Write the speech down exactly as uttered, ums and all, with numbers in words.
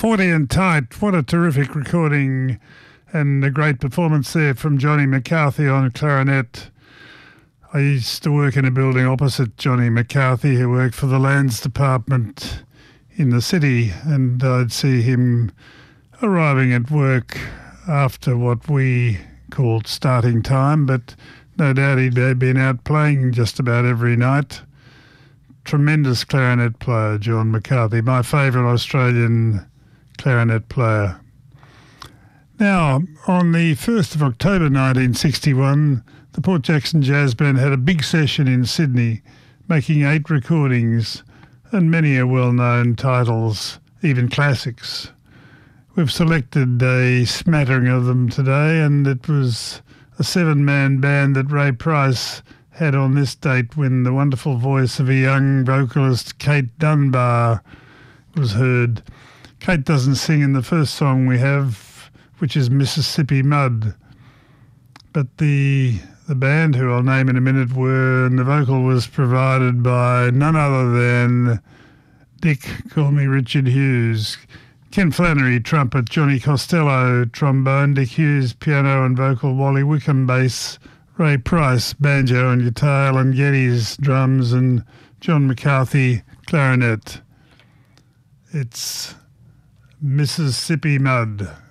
forty and Tight, what a terrific recording and a great performance there from Johnny McCarthy on clarinet. I used to work in a building opposite Johnny McCarthy, who worked for the Lands Department in the city, and I'd see him arriving at work after what we called starting time, but no doubt he'd been out playing just about every night. Tremendous clarinet player, John McCarthy, my favourite Australian clarinet player. Now, on the first of October nineteen sixty-one, the Port Jackson Jazz Band had a big session in Sydney, making eight recordings, and many are well-known titles, even classics. We've selected a smattering of them today, and it was a seven-man band that Ray Price had on this date when the wonderful voice of a young vocalist, Kate Dunbar, was heard. Kate doesn't sing in the first song we have, which is Mississippi Mud, but the the band, who I'll name in a minute, were, and the vocal was provided by none other than Dick, call me Richard Hughes, Ken Flannery, trumpet, Johnny Costello, trombone, Dick Hughes, piano and vocal, Wally Wickham, bass, Ray Price, banjo and guitar, Alan Geddes, drums, and John McCarthy, clarinet. It's Mississippi Mud.